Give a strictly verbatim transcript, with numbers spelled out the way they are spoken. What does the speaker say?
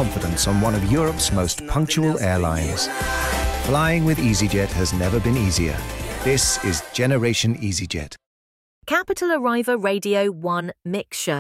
confidence on one of Europe's most punctual airlines. Flying with EasyJet has never been easier. This is Generation EasyJet. Capital Arriva Radio one Mix Show.